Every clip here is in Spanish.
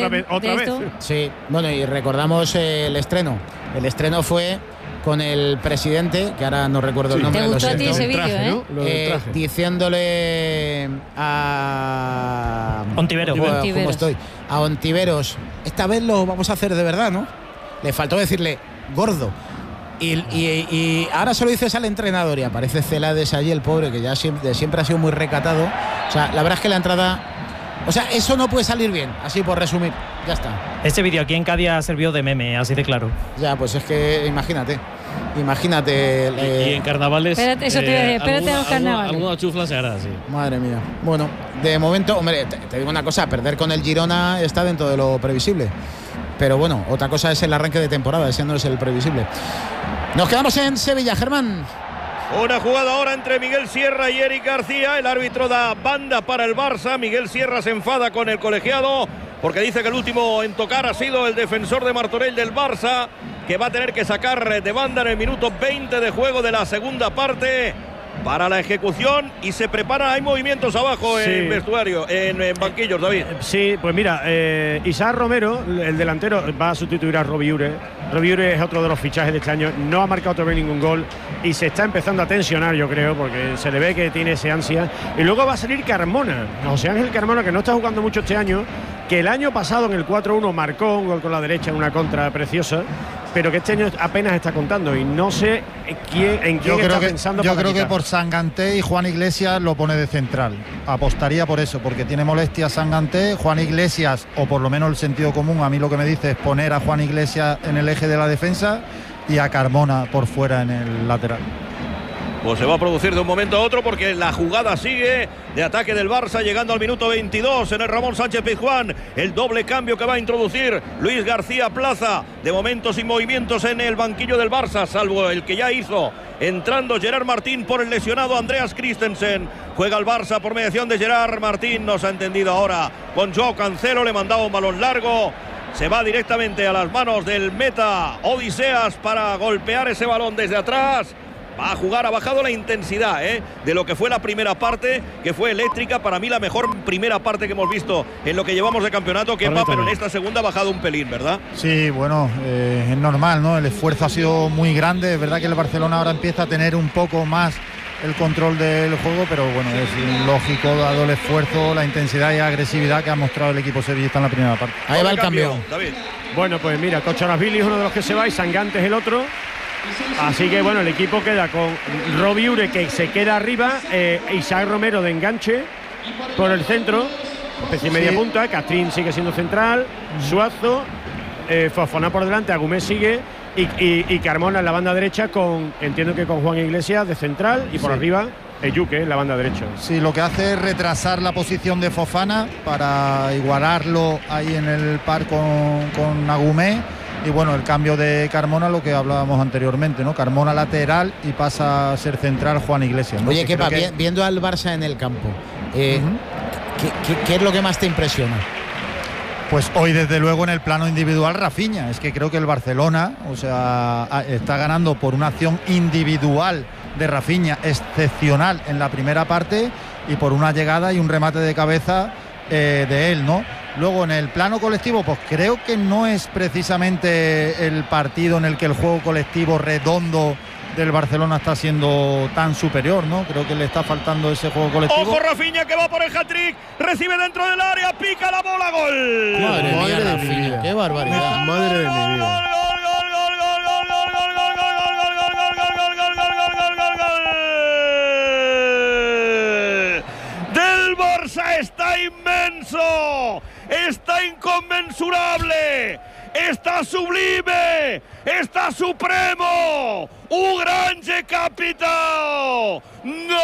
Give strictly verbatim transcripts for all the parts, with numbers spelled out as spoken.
vez, otra vez. Sí, bueno, y recordamos eh, el estreno. El estreno fue con el presidente, que ahora no recuerdo sí. el nombre. ¿Te gustó a ti ese vídeo, eh? ¿no? eh diciéndole a Ontiveros. ¿Cómo, ¿Cómo estoy? A Ontiveros, esta vez lo vamos a hacer de verdad, ¿no? Le faltó decirle gordo. Y, y, y ahora se lo dices al entrenador y aparece Celades allí, el pobre, que ya siempre, siempre ha sido muy recatado. O sea, la verdad es que la entrada... O sea, eso no puede salir bien, así por resumir. Ya está. Este vídeo aquí en Cádiz ha servido de meme, así de claro. Ya, pues es que imagínate. Imagínate. Eh, y, y en carnavales. Espérate, eso te iba a decir, espérate alguna, a los carnavales. Alguna, alguna chufla se hará, sí. Madre mía. Bueno, de momento, hombre, te, te digo una cosa: perder con el Girona está dentro de lo previsible. Pero bueno, otra cosa es el arranque de temporada, ese no es el previsible. Nos quedamos en Sevilla, Germán. Una jugada ahora entre Miguel Sierra y Eric García. El árbitro da banda para el Barça. Miguel Sierra se enfada con el colegiado porque dice que el último en tocar ha sido el defensor de Martorell del Barça, que va a tener que sacar de banda en el minuto veinte de juego de la segunda parte para la ejecución. Y se prepara, hay movimientos abajo sí. en vestuario, en, en banquillos, David. Sí, pues mira, eh, Isaac Romero, el delantero, va a sustituir a Robiure. Robiure es otro de los fichajes de este año, no ha marcado todavía ningún gol y se está empezando a tensionar, yo creo, porque se le ve que tiene ese ansia. Y luego va a salir Carmona, José Ángel Carmona, que no está jugando mucho este año, que el año pasado en el cuatro uno marcó un gol con la derecha en una contra preciosa, pero que este año apenas está contando y no sé quién, en quién yo creo está que, pensando. Yo para creo quitar. que por Sanganté y Juan Iglesias lo pone de central. Apostaría por eso, porque tiene molestias Sanganté, Juan Iglesias, o por lo menos el sentido común, a mí lo que me dice es poner a Juan Iglesias en el eje de la defensa y a Carmona por fuera en el lateral. Pues se va a producir de un momento a otro porque la jugada sigue de ataque del Barça, llegando al minuto veintidós en el Ramón Sánchez Pizjuán. El doble cambio que va a introducir Luis García Plaza. De momento sin movimientos en el banquillo del Barça, salvo el que ya hizo entrando Gerard Martín por el lesionado Andreas Christensen. Juega el Barça por mediación de Gerard Martín. Nos ha entendido ahora con Joao Cancelo. Le mandaba un balón largo. Se va directamente a las manos del meta Odiseas para golpear ese balón desde atrás. Va a jugar, ha bajado la intensidad ¿eh? de lo que fue la primera parte, que fue eléctrica. Para mí la mejor primera parte que hemos visto en lo que llevamos de campeonato, que va, pero en esta segunda ha bajado un pelín, ¿verdad? Sí, bueno, eh, es normal, ¿no? El esfuerzo ha sido muy grande. Es verdad que el Barcelona ahora empieza a tener un poco más el control del juego, pero bueno, es lógico dado el esfuerzo, la intensidad y la agresividad que ha mostrado el equipo sevillista en la primera parte. Ahí va el cambio, David. Bueno, pues mira, Cocharasvili es uno de los que se va y Sangantes es el otro. Así que bueno, el equipo queda con Robiure, que se queda arriba, eh, Isaac Romero de enganche por el centro, especie media sí. punta, Castrín sigue siendo central, Suazo, eh, Fofana por delante, Agumé sigue y, y, y Carmona en la banda derecha, con entiendo que con Juan Iglesias de central y por sí. arriba Eyuque en la banda derecha. Sí, lo que hace es retrasar la posición de Fofana para igualarlo ahí en el par con, con Agumé. Y bueno, el cambio de Carmona, lo que hablábamos anteriormente, ¿no? Carmona lateral y pasa a ser central Juan Iglesias, ¿no? Oye, Kepa, que... viendo al Barça en el campo, eh, uh-huh. ¿qué, qué, ¿qué es lo que más te impresiona? Pues hoy, desde luego, en el plano individual, Rafinha. Es que creo que el Barcelona, o sea, está ganando por una acción individual de Rafinha excepcional en la primera parte y por una llegada y un remate de cabeza eh, de él, ¿no? Luego, en el plano colectivo, pues creo que no es precisamente el partido en el que el juego colectivo redondo del Barcelona está siendo tan superior, ¿no? Creo que le está faltando ese juego colectivo. ¡Ojo, Rafinha, que va por el hat-trick! Recibe dentro del área, pica la bola, gol. Madre, Madre mía, de Rafinha, mi vida. qué barbaridad. Madre de mi vida. Está inmenso, está inconmensurable, está sublime, está supremo, un grande capitao, ¡gol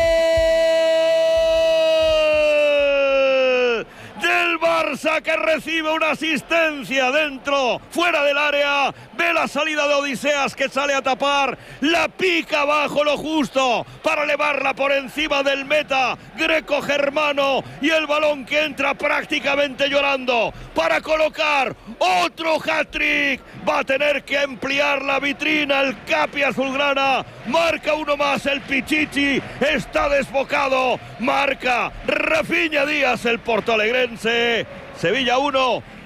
del Barça, que recibe una asistencia dentro, fuera del área! Ve la salida de Odiseas, que sale a tapar, la pica abajo lo justo para elevarla por encima del meta greco-germano, y el balón que entra prácticamente llorando para colocar otro hat-trick. Va a tener que ampliar la vitrina el Capi azulgrana. Marca uno más el Pichichi, está desbocado, marca Rafinha Díaz, el portoalegrense. Sevilla uno,